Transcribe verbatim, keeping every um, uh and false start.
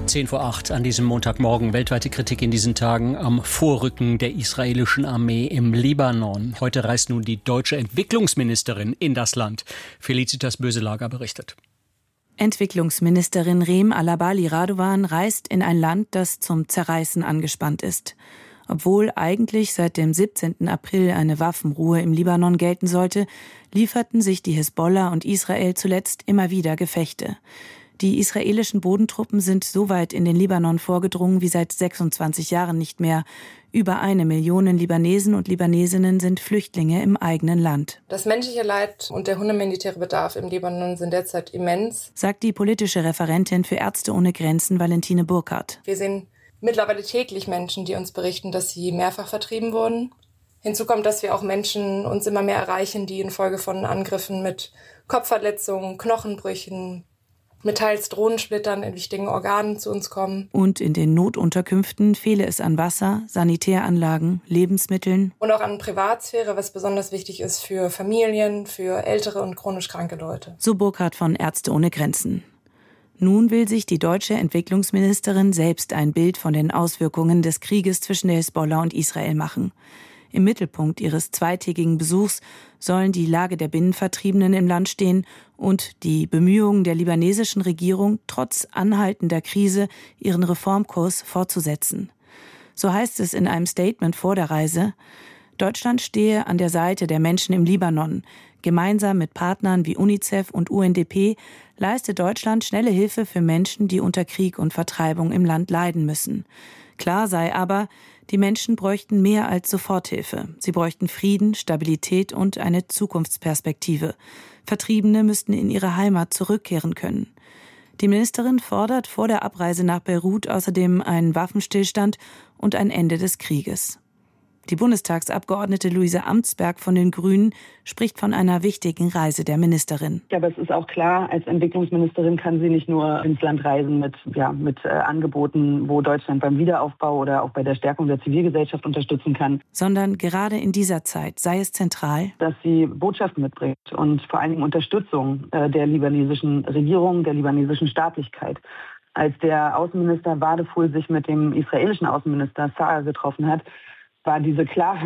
Zehn vor acht an diesem Montagmorgen. Weltweite Kritik in diesen Tagen am Vorrücken der israelischen Armee im Libanon. Heute reist nun die deutsche Entwicklungsministerin in das Land. Felicitas Böselager berichtet. Entwicklungsministerin Reem Alabali Radovan reist in ein Land, das zum Zerreißen angespannt ist. Obwohl eigentlich seit dem siebzehnten April eine Waffenruhe im Libanon gelten sollte, lieferten sich die Hisbollah und Israel zuletzt immer wieder Gefechte. Die israelischen Bodentruppen sind so weit in den Libanon vorgedrungen wie seit sechsundzwanzig Jahren nicht mehr. Über eine Million Libanesen und Libanesinnen sind Flüchtlinge im eigenen Land. Das menschliche Leid und der humanitäre Bedarf im Libanon sind derzeit immens, sagt die politische Referentin für Ärzte ohne Grenzen Valentine Burkhardt. Wir sehen mittlerweile täglich Menschen, die uns berichten, dass sie mehrfach vertrieben wurden. Hinzu kommt, dass wir auch Menschen uns immer mehr erreichen, die infolge von Angriffen mit Kopfverletzungen, Knochenbrüchen, mit teils Drohnensplittern in wichtigen Organen zu uns kommen. Und in den Notunterkünften fehle es an Wasser, Sanitäranlagen, Lebensmitteln. Und auch an Privatsphäre, was besonders wichtig ist für Familien, für ältere und chronisch kranke Leute. So Burkhardt von Ärzte ohne Grenzen. Nun will sich die deutsche Entwicklungsministerin selbst ein Bild von den Auswirkungen des Krieges zwischen der Hisbollah und Israel machen. Im Mittelpunkt ihres zweitägigen Besuchs sollen die Lage der Binnenvertriebenen im Land stehen und die Bemühungen der libanesischen Regierung, trotz anhaltender Krise ihren Reformkurs fortzusetzen. So heißt es in einem Statement vor der Reise: Deutschland stehe an der Seite der Menschen im Libanon. Gemeinsam mit Partnern wie UNICEF und U N D P leiste Deutschland schnelle Hilfe für Menschen, die unter Krieg und Vertreibung im Land leiden müssen. Klar sei aber, die Menschen bräuchten mehr als Soforthilfe. Sie bräuchten Frieden, Stabilität und eine Zukunftsperspektive. Vertriebene müssten in ihre Heimat zurückkehren können. Die Ministerin fordert vor der Abreise nach Beirut außerdem einen Waffenstillstand und ein Ende des Krieges. Die Bundestagsabgeordnete Luise Amtsberg von den Grünen spricht von einer wichtigen Reise der Ministerin. Ja, aber es ist auch klar, als Entwicklungsministerin kann sie nicht nur ins Land reisen mit, ja, mit äh, Angeboten, wo Deutschland beim Wiederaufbau oder auch bei der Stärkung der Zivilgesellschaft unterstützen kann. Sondern gerade in dieser Zeit sei es zentral, dass sie Botschaften mitbringt und vor allen Dingen Unterstützung äh, der libanesischen Regierung, der libanesischen Staatlichkeit. Als der Außenminister Wadeful sich mit dem israelischen Außenminister Saar getroffen hat, war diese Klarheit